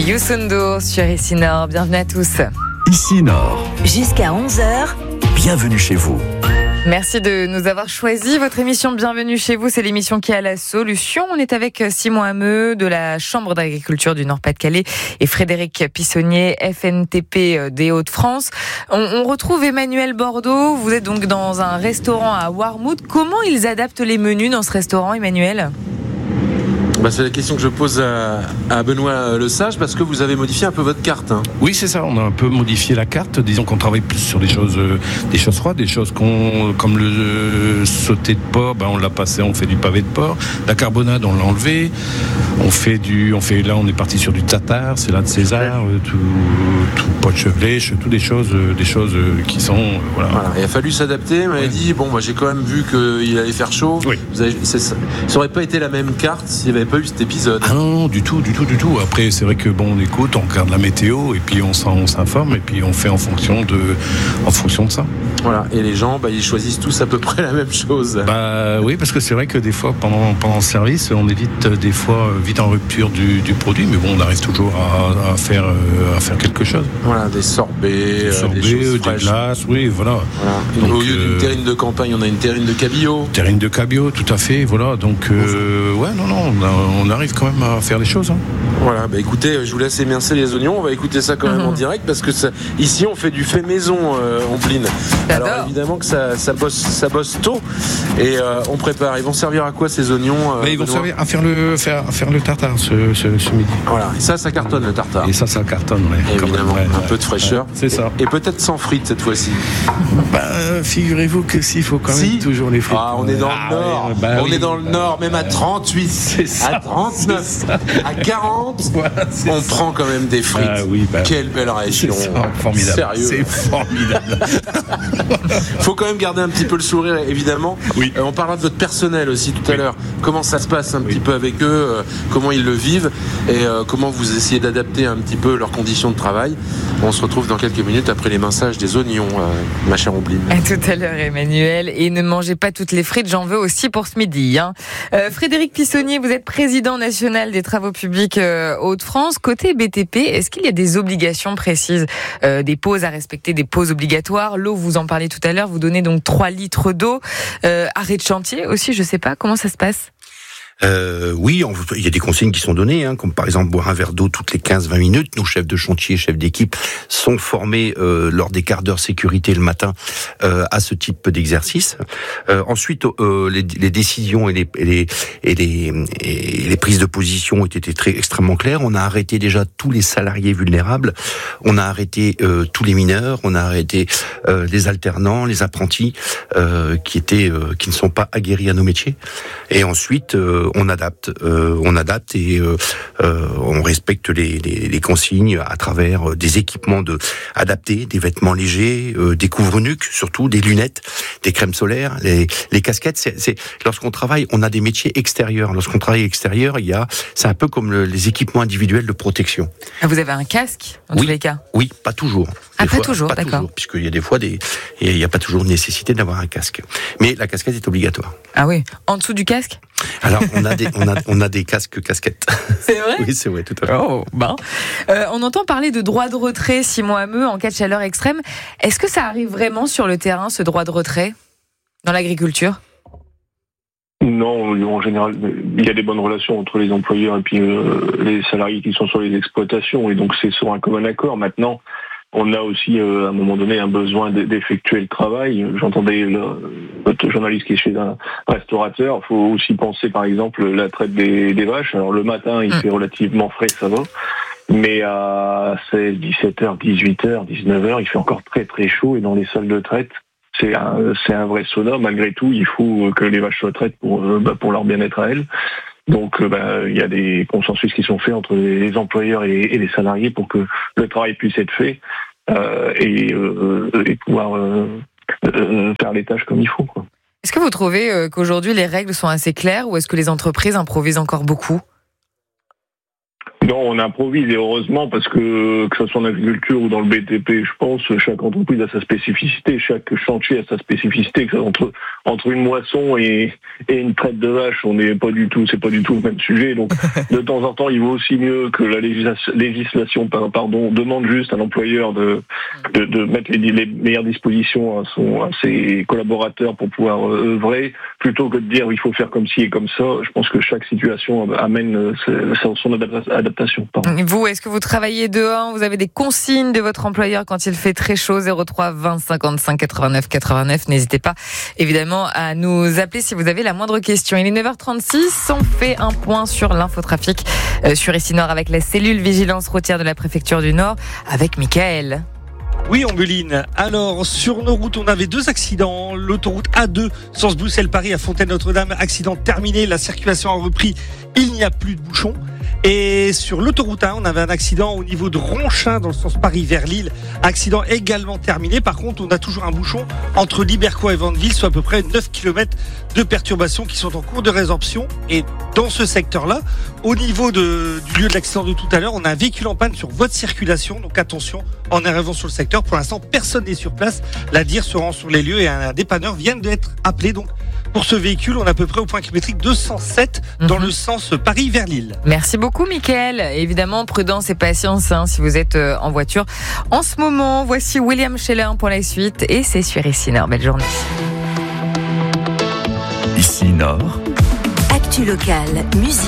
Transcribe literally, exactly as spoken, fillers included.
Youssou N'Dour sur Ici Nord. Bienvenue à tous. Ici Nord. Jusqu'à onze heures. Bienvenue chez vous. Merci de nous avoir choisi. Votre émission Bienvenue chez vous, c'est l'émission qui a la solution. On est avec Simon Hameux de la Chambre d'agriculture du Nord-Pas-de-Calais et Frédéric Pissonnier, F N T P des Hauts-de-France. On, on retrouve Emmanuel Bordeaux. Vous êtes donc dans un restaurant à Warmouth. Comment ils adaptent les menus dans ce restaurant, Emmanuel ? Bah, c'est la question que je pose à, à Benoît Lesage, parce que vous avez modifié un peu votre carte. Hein. Oui, c'est ça, on a un peu modifié la carte. Disons qu'on travaille plus sur des choses, euh, des choses froides, des choses qu'on, comme le euh, sauté de porc, ben on l'a passé, on fait du pavé de porc. La carbonade, on l'a enlevé. On fait du, on fait là, on est parti sur du tartare, c'est là de César, euh, tout, tout pot de chevelèche, toutes des choses, euh, des choses euh, qui sont, euh, voilà. voilà. Il a fallu s'adapter. On m'avait ouais. dit, bon, moi j'ai quand même vu qu'il allait faire chaud. Oui. Vous avez, ça, ça aurait pas été la même carte s'il n'y avait pas eu cet épisode. Ah non, du tout, du tout, du tout. Après, c'est vrai que bon, on écoute, on regarde la météo et puis on, on s'informe et puis on fait en fonction de, en fonction de ça. Voilà. Et les gens, bah, ils choisissent tous à peu près la même chose. Bah oui, parce que c'est vrai que des fois, pendant pendant le service, on est vite des fois vite en rupture du, du produit, mais bon, on arrive toujours à, à faire à faire quelque chose. Voilà, des sorbets, des, sorbets, des choses des glaces, oui, voilà. voilà. Donc, au lieu euh, d'une terrine de campagne, on a une terrine de cabillaud. Terrine de cabillaud, tout à fait, voilà. Donc euh, ouais, non, non, on, a, on arrive quand même à faire les choses. Hein. Voilà, bah écoutez, je vous laisse émincer les oignons. On va écouter ça quand même mmh. en direct, parce que ça, ici on fait du fait maison, euh, Ombline. Alors évidemment que ça, ça bosse, ça bosse tôt et euh, on prépare. Ils vont servir à quoi ces oignons euh, bah, Ils vont Benoît servir à faire le, faire, à faire le tartare ce, ce, ce midi. Voilà, et ça, ça cartonne le tartare. Et ça, ça cartonne, ouais. Évidemment, même, ouais, un ouais, peu de fraîcheur. Ouais, c'est ça. Et, et peut-être sans frites cette fois-ci. Bah, figurez-vous que s'il faut quand si. même toujours les frites. Ah, on est dans ah, le nord. Ouais, bah, on oui, est dans le bah, nord, même à trente-huit, c'est ça, à trente-neuf, à quarante. Voilà, on ça. Prend quand même des frites. Ah, oui, bah, quelle belle région. C'est ça, formidable. Sérieux. C'est formidable. Faut quand même garder un petit peu le sourire, évidemment. Oui. Euh, on parlera de votre personnel aussi tout oui. à l'heure. Comment ça se passe un oui. petit peu avec eux, euh, comment ils le vivent et euh, comment vous essayez d'adapter un petit peu leurs conditions de travail. On se retrouve dans quelques minutes après les minçages des oignons, euh, ma chère Ombline. À tout à l'heure, Emmanuel. Et ne mangez pas toutes les frites, j'en veux aussi pour ce midi. Hein. Euh, Frédéric Pissonnier, vous êtes président national des travaux publics euh, Hauts-de-France. Côté B T P, est-ce qu'il y a des obligations précises, euh, des pauses à respecter, des pauses obligatoires? L'eau, vous en parliez tout à l'heure, vous donnez donc trois litres d'eau. Euh, arrêt de chantier aussi, je sais pas, comment ça se passe? Euh, oui, on, il y a des consignes qui sont données, hein, comme par exemple boire un verre d'eau toutes les quinze à vingt minutes. Nos chefs de chantier, chefs d'équipe sont formés euh, lors des quarts d'heure sécurité le matin euh, à ce type d'exercice. Euh, ensuite, euh, les, les décisions et les, et, les, et, les, et les prises de position ont été très extrêmement claires. On a arrêté déjà tous les salariés vulnérables, on a arrêté euh, tous les mineurs, on a arrêté euh, les alternants, les apprentis euh, qui étaient, euh, qui ne sont pas aguerris à nos métiers. Et ensuite, euh, on adapte, euh, on adapte et euh, euh, on respecte les, les, les consignes à travers des équipements de adaptés, des vêtements légers, euh, des couvre-nuques, surtout des lunettes, des crèmes solaires, les, les casquettes. C'est, c'est lorsqu'on travaille, on a des métiers extérieurs. Lorsqu'on travaille extérieur, il y a, c'est un peu comme le, les équipements individuels de protection. Ah, vous avez un casque dans oui, tous les cas? Oui, pas toujours. Ah, des pas fois, toujours, pas d'accord. Toujours, puisqu'il y a des fois des, il n'y a pas toujours nécessité d'avoir un casque. Mais la casquette est obligatoire. Ah oui, en dessous du casque? Alors, on a des, on a, on a des casques casquettes. C'est vrai? Oui, c'est vrai, tout à fait. Oh, ben. Euh, on entend parler de droit de retrait, Simon Hameux, en cas de chaleur extrême. Est-ce que ça arrive vraiment sur le terrain, ce droit de retrait, dans l'agriculture? Non, en général, il y a des bonnes relations entre les employeurs et puis euh, les salariés qui sont sur les exploitations, et donc c'est sur un commun accord. Maintenant, on a aussi, euh, à un moment donné, un besoin d'effectuer le travail. J'entendais le, votre journaliste qui est chez un restaurateur. Il faut aussi penser, par exemple, la traite des, des vaches. Alors, le matin, il mmh. fait relativement frais, ça va. Mais à seize, dix-sept heures, dix-huit heures, dix-neuf heures, il fait encore très très chaud. Et dans les salles de traite, c'est un, c'est un vrai sauna. Malgré tout, il faut que les vaches soient traites pour, bah, pour leur bien-être à elles. Donc, bah, il y a des consensus qui sont faits entre les employeurs et, et les salariés pour que le travail puisse être fait euh, et, euh, et pouvoir euh, euh, faire les tâches comme il faut, quoi. Est-ce que vous trouvez euh, qu'aujourd'hui les règles sont assez claires, ou est-ce que les entreprises improvisent encore beaucoup? Non, on improvise et heureusement parce que que ce soit en agriculture ou dans le B T P, je pense, chaque entreprise a sa spécificité, chaque chantier a sa spécificité. Que entre entre une moisson et et une traite de vache, on n'est pas du tout, c'est pas du tout le même sujet. Donc de temps en temps, il vaut aussi mieux que la législation, législation pardon, demande juste à l'employeur de de, de mettre les, les meilleures dispositions à son à ses collaborateurs pour pouvoir œuvrer, plutôt que de dire il faut faire comme ci et comme ça. Je pense que chaque situation amène son adaptation. Pardon. Vous, est-ce que vous travaillez dehors? Vous avez des consignes de votre employeur quand il fait très chaud? Zéro trois vingt cinquante-cinq quatre-vingt-neuf quatre-vingt-neuf. N'hésitez pas évidemment à nous appeler si vous avez la moindre question. Il est neuf heures trente-six. On fait un point sur l'infotrafic euh, sur ici Nord avec la cellule vigilance routière de la préfecture du Nord avec Mickaël. Oui, Ambeline. Alors, sur nos routes, on avait deux accidents. L'autoroute A deux, sens Bruxelles-Paris à Fontaine-Notre-Dame, accident terminé. La circulation a repris. Il n'y a plus de bouchons. Et sur l'autoroute un, on avait un accident au niveau de Ronchin, dans le sens Paris vers Lille. Accident également terminé. Par contre, on a toujours un bouchon entre Libercois et Vandeville, soit à peu près neuf kilomètres de perturbations qui sont en cours de résorption. Et dans ce secteur-là, au niveau de, du lieu de l'accident de tout à l'heure, on a un véhicule en panne sur voie de circulation. Donc attention, en arrivant sur le secteur, pour l'instant, personne n'est sur place. La D I R se rend sur les lieux et un dépanneur vient d'être appelé. Donc, pour ce véhicule, on est à peu près au point kilométrique deux cent sept dans mmh. le sens Paris vers Lille. Merci beaucoup, Mickaël. Évidemment, prudence et patience hein, si vous êtes euh, en voiture. En ce moment, voici William Scheller pour la suite et c'est sur Ici Nord. Belle journée. Ici Nord. Actu locale, musique.